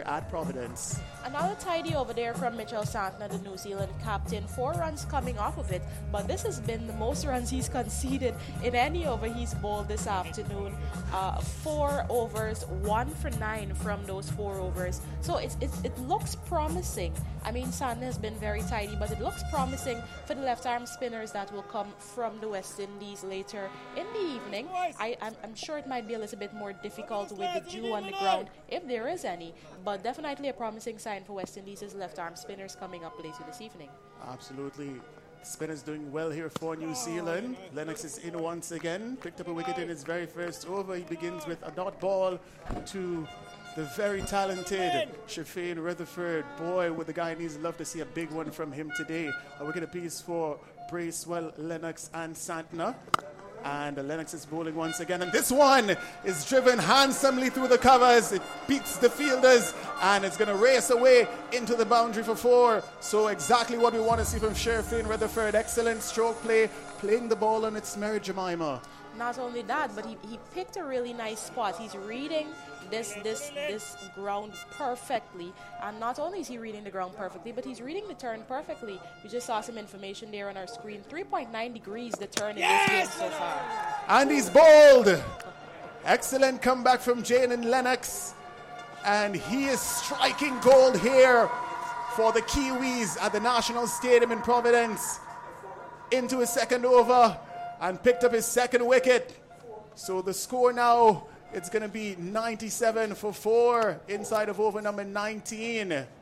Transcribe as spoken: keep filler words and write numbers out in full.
at Providence. Another tidy over there from Mitchell Santner, the New Zealand captain. Four runs coming off of it, but this has been the most runs he's conceded in any over he's bowled this afternoon. Uh, four overs, one for nine from those four overs. So it's, it's, it looks promising. I mean, Santner has been very tidy, but it looks promising for the left-arm spinners that will come from the West Indies later in the evening. I, I'm, I'm sure it might be a little bit more difficult with the dew on the ground, if there is any, but definitely a promising sign for West Indies' left-arm spinners coming up later this evening. Absolutely. Spinners doing well here for New Zealand. Lennox is in once again. Picked up a wicket in his very first over. He begins with a dot ball to the very talented Shafane Rutherford. Boy, would the Guyanese love to see a big one from him today. A wicket apiece for Bracewell, Lennox and Santner. And Lennox is bowling once again. And this one is driven handsomely through the covers. It beats the fielders. And it's going to race away into the boundary for four. So exactly what we want to see from Shafane Rutherford. Excellent stroke play. Playing the ball on its merit, Jemima. Not only that, but he, he picked a really nice spot. He's reading this this this ground perfectly, and not only is he reading the ground perfectly, but he's reading the turn perfectly. We just saw some information there on our screen. three point nine degrees the turn yes! in this game so far. And he's bowled. Excellent comeback from Jayden Lennox, and he is striking gold here for the Kiwis at the National Stadium in Providence. Into his second over and picked up his second wicket. So the score now, it's going to be ninety-seven for four inside of over number nineteen.